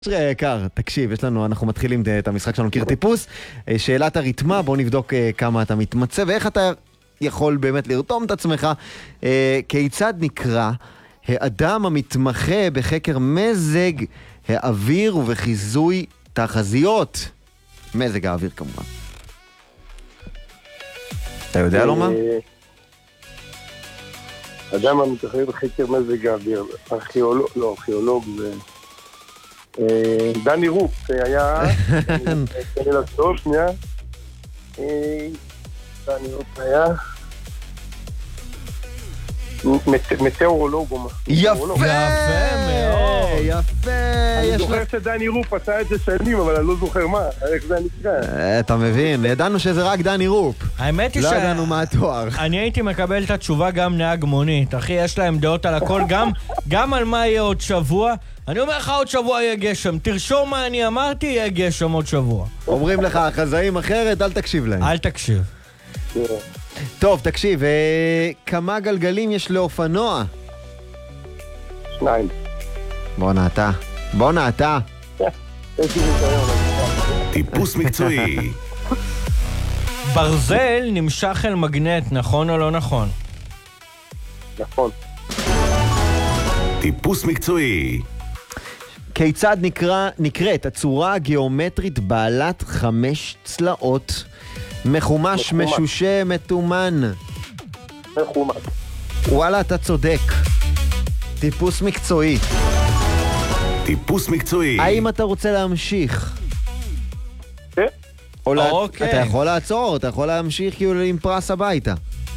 אושרי היקר, תקשיב, אנחנו מתחילים את המשחק שלנו קיר טיפוס. שאלת הריתמה, בוא נבדוק כמה אתה מתמצא ואיך אתה יכול באמת לרתום את עצמך. כיצד נקרא האדם המתמחה בחקר מזג האוויר ובחיזוי תחזיות? מזג האוויר כמובן. אתה יודע לומר? אדם המתמחה בחקר מזג האוויר, ארכיאולוג זה... דני רופ, היה... תן לי לחשוב, שנייה. דני רופ היה... מטאורולוג או מה? יפה מאוד! יפה! אני זוכר שדני רופ עשה את זה שנים, אבל אני לא זוכר מה, איך זה נקרא. אתה מבין, ידענו שזה רק דני רופ. האמת היא לא ידענו מה התואר. אני הייתי מקבל את התשובה גם נהג מונית. אחי, יש להם דעות על הכל, גם על מה יהיה עוד שבוע. אני אומר לך עוד שבוע יהיה גשם. תרשום מה אני אמרתי, יהיה גשם עוד שבוע. אומרים לך, החזאים אחרת, אל תקשיב להם. אל תקשיב. טוב, תקשיב, כמה גלגלים יש לאופנוע? 2. בוא נעתה. טיפוס מקצועי. ברזל נמשך אל מגנט, נכון או לא נכון? נכון. טיפוס מקצועי. כיצד נקראת הצורה הגיאומטרית בעלת 5 צלעות? מחומש, משושה, מתומן. מחומש. וואלה, אתה צודק. טיפוס מקצועי. טיפוס מקצועי. האם אתה רוצה להמשיך? כן. אוקיי. אתה יכול לעצור, אתה יכול להמשיך כאילו עם פרס הביתה.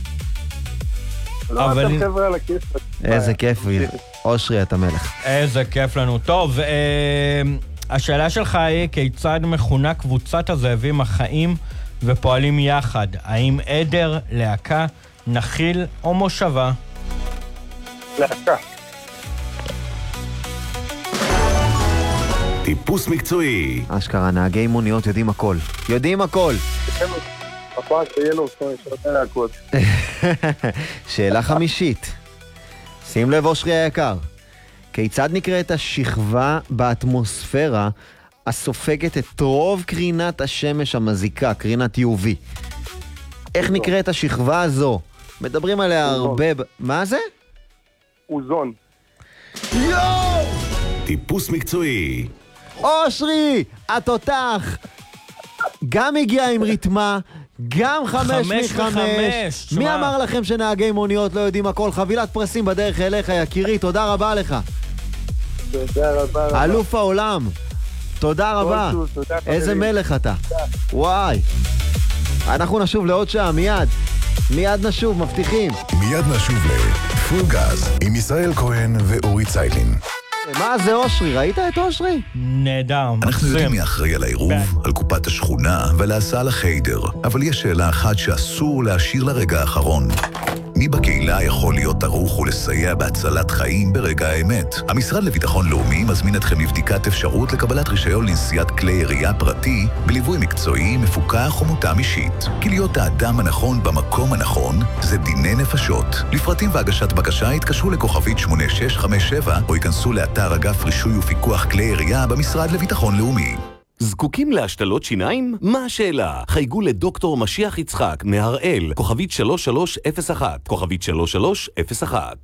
לא, אתם חבר'ה על הכיף. איזה כיף, אושרי, אתה מלך. איזה כיף לנו. טוב, השאלה שלך היא כיצד מכונה קבוצת הזאבים החיים ופועלים יחד? האם עדר, להקה, נחיל או מושבה? להקה. טיפוס מקצועי. אשכרה, נהגי מוניות יודעים הכל. יודעים הכל. הפעם שיהיה לו שאתה להקות. שאלה חמישית. שים לב, אושרי היקר. כיצד נקראת השכבה באטמוספירה הסופגת את רוב קרינת השמש המזיקה, קרינת UV? איך נקראת השכבה הזו? מדברים עליה הרבה... מה זה? אוזון. יואו! טיפוס מקצועי. אושרי, התותח! גם הגיע עם ריתמה, גם 5 מ-5. מי אמר לכם שנהגי מוניות לא יודעים הכל? חבילת פרסים בדרך אליך, יקירי, תודה רבה לך. תודה רבה. אלוף העולם. תודה רבה. איזה מלך אתה. וואי. אנחנו נשוב לעוד שעה, מיד נשוב, מבטיחים. מיד נשוב לפול גז עם ישראל כהן ואורי ציילין. מה זה אושרי? ראית את אושרי? נהדר, מקסים. אנחנו יודעים מי אחראי על העירוב, על קופת השכונה ועל ההסעה לחיידר. אבל יש שאלה אחת שאסור להשאיר לרגע האחרון. מי בקהילה יכול להיות ערוך ולסייע בהצלת חיים ברגע האמת? המשרד לביטחון לאומי מזמין אתכם לבדיקת אפשרות לקבלת רישיון לנסיעת כלי ירייה פרטי בליווי מקצועי, מפוקח ומותאם אישית. כי להיות האדם הנכון במקום הנכון זה דיני נפשות. לפרטים והגשת בקשה התקשרו לכוכבית 8657 או ייכנסו לאתר אגף רישוי ופיקוח כלי ירייה במשרד לביטחון לאומי. זקוקים להשתלות שיניים? מה השאלה? חייגו לדוקטור משיח יצחק מהראל, כוכבית 3301, כוכבית 3301.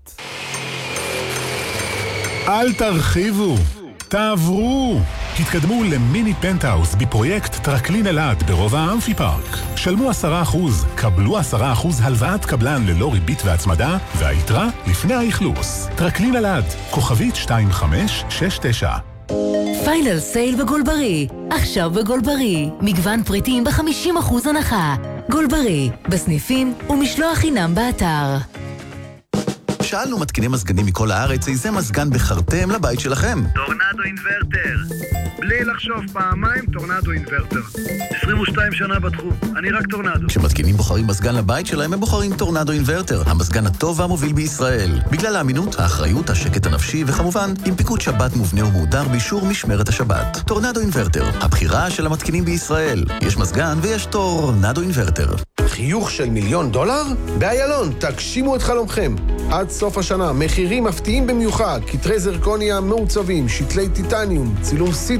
אל תרחיבו, תעברו. התקדמו למיני פנטהאוס בפרויקט טרקלין אלעד ברובע האמפי פארק. שלמו 10%, קבלו 10% הלוואת קבלן ללא ריבית והצמדה, והיתרה לפני האכלוס. טרקלין אלעד, כוכבית 2569. פיינל סייל בגולברי. עכשיו בגולברי. מגוון פריטים ב-50% הנחה. גולברי, בסניפים ומשלוח חינם באתר. שאלנו מתקיני מזגנים מכל הארץ, איזה מזגן בחרתם לבית שלכם? טורנדו אינברטר. בלי לחשוב פעמיים, טורנדו אינברטר. 22 שנה בתחום, אני רק טורנדו. כשמתקינים בוחרים מזגן לבית שלהם, הם בוחרים טורנדו אינברטר, המזגן הטוב והמוביל בישראל. בגלל האמינות, האחריות, השקט הנפשי, וכמובן, עם פיקוד שבת מובנה ומהודר באישור משמרת השבת. טורנדו אינברטר, הבחירה של המתקינים בישראל. יש מזגן ויש טורנדו אינברטר. חיוך של $1,000,000? באיילון, תגשימו את חלומכם. עד סוף השנה, מחירים מפתיעים במיוחד, כתרי זרקוניה מעוצבים, שתלי טיטניום, צילום